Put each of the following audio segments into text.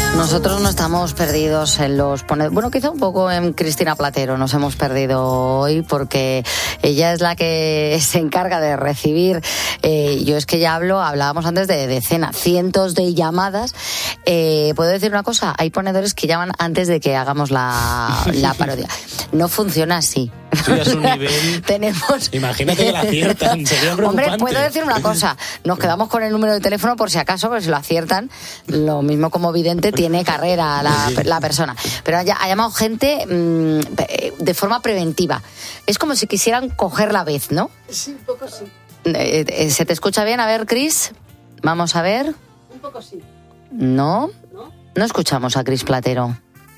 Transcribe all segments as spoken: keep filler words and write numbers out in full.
Nosotros no estamos perdidos en los ponedores. Bueno, quizá un poco en Cristina Platero nos hemos perdido hoy porque ella es la que se encarga de recibir. Eh, yo es que ya hablo, hablábamos antes de decenas, cientos de llamadas. Eh, ¿Puedo decir una cosa? Hay ponedores que llaman antes de que hagamos la, la parodia. No funciona así. Eso ya es un nivel... Tenemos... Imagínate que la aciertan, sería preocupante. Hombre, puedo decir una cosa. Nos quedamos con el número de teléfono por si acaso, pero si lo aciertan, lo mismo como vidente tiene carrera la, la persona. Pero ha, ha llamado gente mmm, de forma preventiva. Es como si quisieran coger la vez, ¿no? Sí, un poco sí. Eh, eh, ¿Se te escucha bien? A ver, Cris. Vamos a ver. Un poco sí. ¿No? ¿No? No escuchamos a Cris Platero.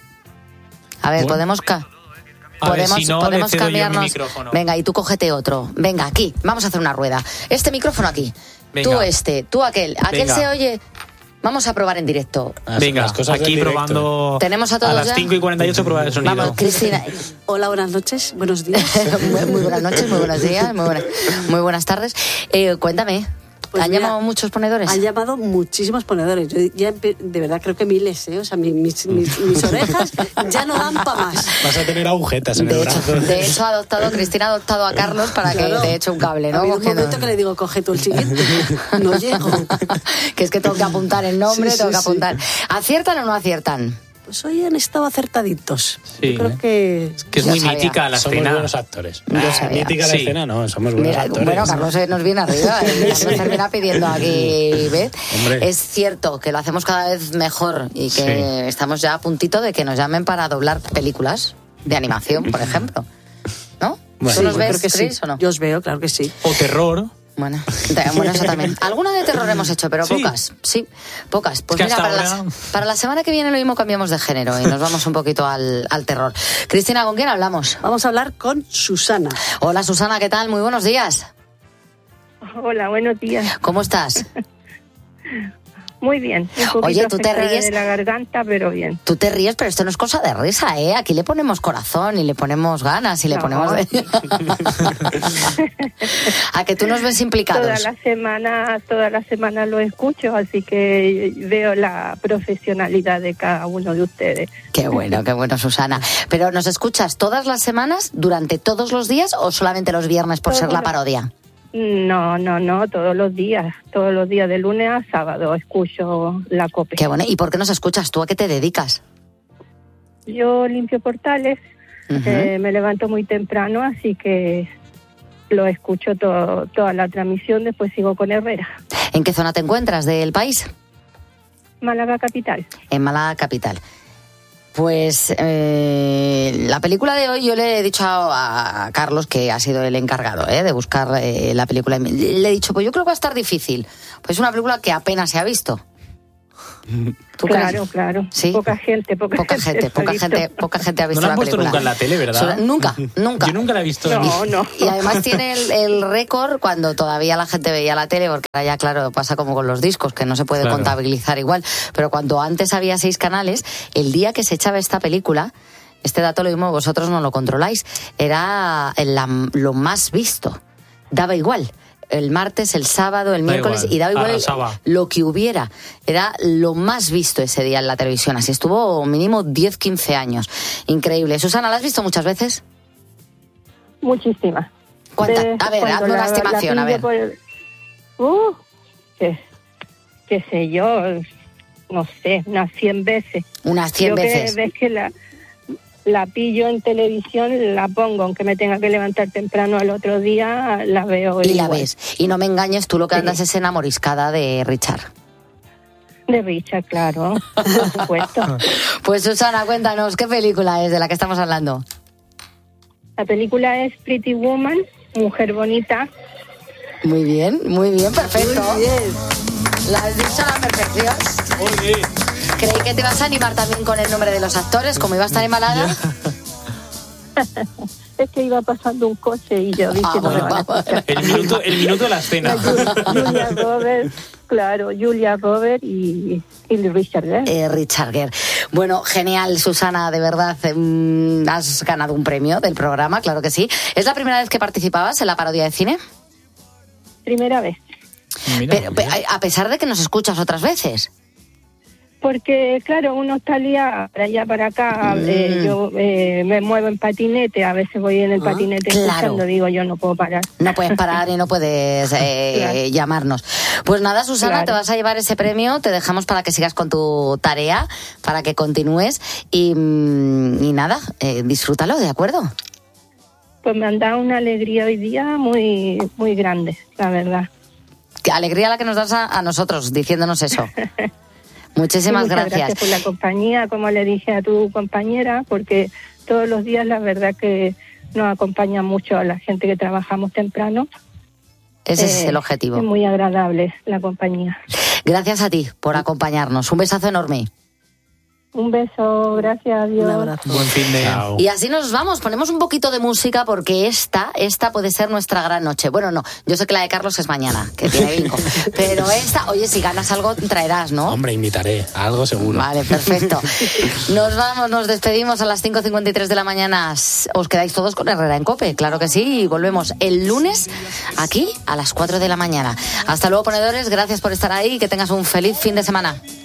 A ver, bueno. podemos... Ca- A podemos ver, si no, podemos le cedo cambiarnos. yo mi micrófono. Venga, y tú cógete otro. Venga, aquí, vamos a hacer una rueda. Este micrófono aquí. Venga. Tú este, tú aquel. Aquel Venga. se oye. Vamos a probar en directo. Venga, las cosas aquí del probando. ¿Tenemos a todos las ya? cinco y cuarenta y ocho prueba de sonido. Vamos, Cristina. Hola, buenas noches, buenos días. muy, muy buenas noches, muy buenos días, muy buenas, muy buenas tardes. Eh, cuéntame. Pues ¿Han mira, llamado muchos ponedores? Han llamado muchísimos ponedores. Yo ya empe- de verdad creo que miles, ¿eh? O sea, mi- mis, mis, mis orejas ya no dan para más. Vas a tener agujetas en De el hecho, brazo. de hecho, ha adoptado, Cristina ha adoptado a Carlos para Claro. que te eche un cable, ¿no? Ha habido un Cogiendo- momento que le digo, coge tú el siguiente. No llego. que es que tengo que apuntar el nombre, Sí, tengo sí, que apuntar. ¿Aciertan o no aciertan? Pues hoy han estado acertaditos. Sí. Yo creo que... Que es Ya muy sabía. mítica la Somos escena. buenos actores. Yo Ah, sabía. mítica la Sí. escena, no, somos buenos Mira, actores. bueno, Carlos eh, nos viene arriba y ya nos termina pidiendo aquí, ¿ves? Hombre. Es cierto que lo hacemos cada vez mejor y que Sí. estamos ya a puntito de que nos llamen para doblar películas de animación, por ejemplo. ¿No? Bueno. ¿Tú Sí, nos yo ves, creo que sí. Cris, o no? Yo os veo, claro que sí. O terror. Bueno, de- bueno, eso también. Alguna de terror hemos hecho, pero Sí. pocas. Sí, pocas. Pues Es que mira, hasta para, ahora- la, para la semana que viene lo mismo cambiamos de género y nos vamos un poquito al, al terror. Cristina, ¿con quién hablamos? Vamos a hablar con Susana. Hola, Susana, ¿qué tal? Muy buenos días. Hola, buenos días. ¿Cómo estás? Muy bien. Un poquito Oye, ¿tú te afectada ríes? de la garganta, pero bien. Tú te ríes, pero esto no es cosa de risa, ¿eh? Aquí le ponemos corazón y le ponemos ganas y le No. ponemos... A que tú nos ves implicados. Toda la semana, toda la semana lo escucho, así que veo la profesionalidad de cada uno de ustedes. Qué bueno, qué bueno, Susana. Pero ¿nos escuchas todas las semanas, durante todos los días o solamente los viernes por Todos ser la los- parodia? No, no, no, todos los días, todos los días de lunes a sábado escucho la COPE. Qué bueno. ¿Y por qué nos escuchas? ¿Tú a qué te dedicas? Yo limpio portales, Ujú. eh, me levanto muy temprano, así que lo escucho todo, toda la transmisión, después sigo con Herrera. ¿En qué zona te encuentras del país? Málaga capital. En Málaga capital. Pues eh, la película de hoy yo le he dicho a, a Carlos, que ha sido el encargado ¿eh? de buscar eh, la película. Le he dicho, pues yo creo que va a estar difícil. Pues es una película que apenas se ha visto. ¿Tú Claro, crees? claro. Sí. Poca gente, poca, Poca gente, lo ha poca visto. gente, poca gente ha No visto la la han puesto película. nunca en la tele, ¿verdad? Solo- nunca, nunca. Yo nunca la he visto. No, no. Y además tiene el, el récord cuando todavía la gente veía la tele, porque ahora ya, claro, pasa como con los discos, que no se puede Claro. contabilizar igual. Pero cuando antes había seis canales, el día que se echaba esta película, este dato lo mismo vosotros no lo controláis, era la- lo más visto. Daba igual. El martes, el sábado, el Da miércoles, igual. y daba igual Arrasaba. lo que hubiera. Era lo más visto ese día en la televisión. Así estuvo mínimo diez, quince años. Increíble. Susana, ¿la has visto muchas veces? Muchísimas. ¿Cuánta? De- A ver, cuando hazme una la- la estimación, a pillo ver. por el- Uh, qué, qué sé yo, no sé, unas cien veces. Unas cien yo veces. que ves que la, la pillo en televisión, la pongo, aunque me tenga que levantar temprano al otro día, la veo Y la igual. ves. Y no me engañes, tú lo que Sí. andas es enamoriscada de Richard. De Richard, claro, por supuesto. Pues Susana, cuéntanos, ¿qué película es de la que estamos hablando? La película es Pretty Woman, Mujer Bonita. Muy bien, muy bien, perfecto. Muy bien. La has dicho a la perfección. Creí que te ibas a animar también con el nombre de los actores, como iba a estar en Málaga. Es que iba pasando un coche y yo dije, Ah, no me bueno, van a escuchar. El minuto, el minuto de la escena. Julia Roberts, claro, Julia Roberts y, y Richard Gere. Eh, Richard Gere. Bueno, genial, Susana, de verdad, mm, has ganado un premio del programa, claro que sí. ¿Es la primera vez que participabas en la parodia de cine? Primera vez. Mira, Pero, pe- a pesar de que nos escuchas otras veces. Porque, claro, uno está liado para allá, para acá. Mm. eh, yo eh, me muevo en patinete, a veces voy en el Ah, patinete claro. escuchando, digo, yo no puedo parar. No puedes parar y no puedes eh, Claro. llamarnos. Pues nada, Susana, Claro. te vas a llevar ese premio, te dejamos para que sigas con tu tarea, para que continúes y, mm, y nada, eh, disfrútalo, ¿de acuerdo? Pues me han dado una alegría hoy día muy, muy grande, la verdad. Qué alegría la que nos das a, a nosotros diciéndonos eso. Muchísimas Y muchas gracias. gracias por la compañía, como le dije a tu compañera, porque todos los días la verdad que nos acompaña mucho a la gente que trabajamos temprano. Ese es Eh, el objetivo. Es muy agradable la compañía. Gracias a ti por acompañarnos. Un besazo enorme. Un beso, gracias a Dios. Un abrazo. Buen fin de... Chao. Y así nos vamos, ponemos un poquito de música porque esta, esta puede ser nuestra gran noche. Bueno, no, yo sé que la de Carlos es mañana, que tiene bingo. Pero esta, oye, si ganas algo traerás, ¿no? Hombre, invitaré a algo seguro. Vale, perfecto. Nos vamos, nos despedimos a las cinco cincuenta y tres de la mañana. Os quedáis todos con Herrera en COPE, claro que sí. Y volvemos el lunes aquí a las cuatro de la mañana. Hasta luego, ponedores. Gracias por estar ahí. Que tengas un feliz fin de semana.